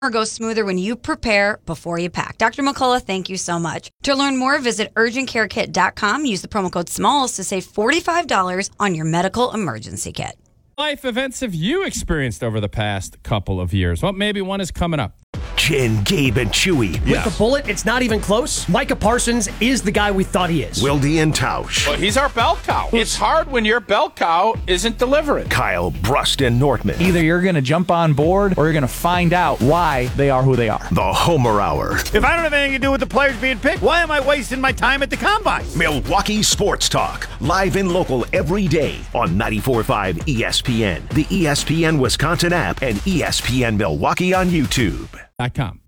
Go smoother when you prepare before you pack. Dr. McCullough, thank you so much. To learn more, visit urgentcarekit.com. Use the promo code SMALLS to save $45 on your medical emergency kit. Life events have you experienced over the past couple of years? Well, maybe one is coming up. Jen, Gabe, and Chewy. With the bullet, it's not even close. Micah Parsons is the guy we thought he is. Wildy and Tausch. Well, he's our bell cow. It's hard when your bell cow isn't delivering. Kyle, Brust, and Nortman. Either you're going to jump on board or you're going to find out why they are who they are. The Homer Hour. If I don't have anything to do with the players being picked, why am I wasting my time at the Combine? Milwaukee Sports Talk. Live and local every day on 94.5 ESPN, the ESPN Wisconsin app, and ESPN Milwaukee on YouTube. .com.